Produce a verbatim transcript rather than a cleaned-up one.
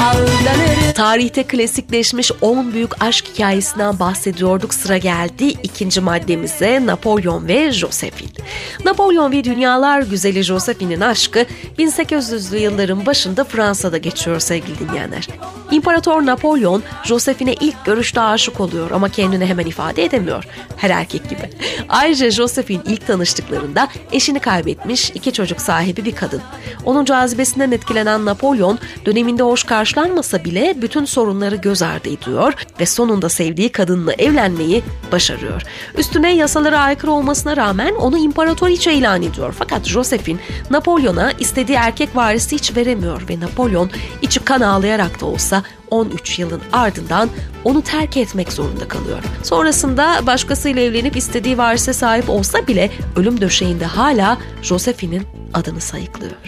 aldanırım. Tarihte klasikleşmiş on büyük aşk hikayesinden bahsediyorduk. Sıra geldi ikinci maddemize, Napolyon ve Josephine. Napolyon ve dünyalar güzeli Josephine'in aşkı bin sekiz yüzlü yılların başında Fransa'da geçiyor sevgili dinleyenler. İmparator Napolyon Josephine'e ilk görüşte aşık oluyor ama kendini hemen ifade edemiyor. Her erkek gibi. Ayrıca Josephine ilk tanıştıklarında eşini kaybetmiş, iki çocuk sahibi bir kadın. Onun cazibesinden etkilenen Napolyon döneminde hoş karşılanmasa bile bütün sorunları göz ardı ediyor ve sonunda sevdiği kadınla evlenmeyi başarıyor. Üstüne yasalara aykırı olmasına rağmen onu imparatoriçe ilan ediyor. Fakat Josephine Napolyon'a istediği erkek varisi hiç veremiyor ve Napolyon içi kan ağlayarak da olsa on üç yılın ardından onu terk etmek zorunda kalıyor. Sonrasında başkasıyla evlenip istediği varise sahip olsa bile ölüm döşeğinde hala Josephine'in adını sayıklıyor.